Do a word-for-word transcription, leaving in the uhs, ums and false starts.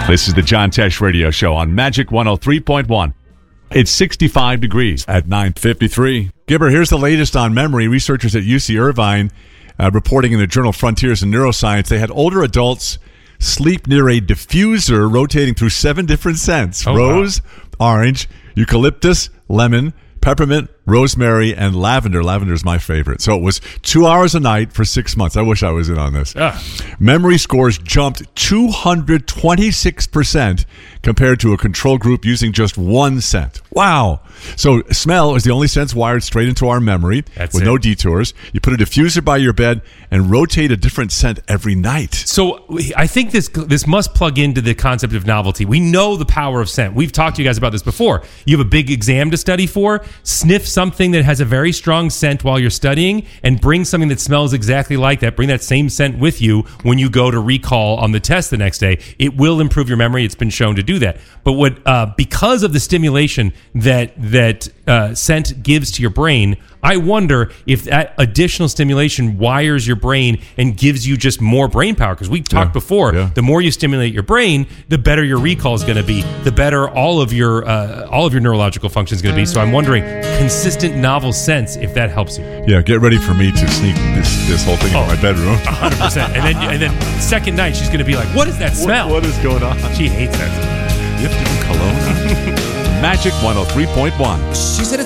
This is the John Tesh Radio Show on Magic one oh three point one. It's sixty-five degrees at nine fifty-three. Gibber, here's the latest on memory. Researchers at U C Irvine uh, reporting in the journal Frontiers in Neuroscience, they had older adults sleep near a diffuser rotating through seven different scents. Oh, Rose, wow. orange, eucalyptus, lemon, peppermint, rosemary, and lavender. Lavender is my favorite. So it was two hours a night for six months. I wish I was in on this. Ah. Memory scores jumped two hundred twenty-six percent compared to a control group using just one scent. Wow. So smell is the only sense wired straight into our memory. That's with it. no detours. You put a diffuser by your bed and rotate a different scent every night. So I think this this must plug into the concept of novelty. We know the power of scent. We've talked to you guys about this before. You have a big exam to study for. Sniff something that has a very strong scent while you're studying and bring something that smells exactly like that. Bring that same scent with you when you go to recall on the test the next day. It will improve your memory. It's been shown to do that. But what uh, because of the stimulation that that uh, scent gives to your brain, I wonder if that additional stimulation wires your brain and gives you just more brain power. Because we talked Yeah, before, yeah. the more you stimulate your brain, the better your recall is going to be, the better all of your uh, all of your neurological function is going to be. So I'm wondering, consistent novel scents, if that helps you. Yeah, get ready for me to sneak this, this whole thing Oh. in my bedroom. one hundred percent. And then and then second night, she's going to be like, what is that smell? What, what is going on? She hates that. You have to do cologne? Magic one oh three point one. She said it's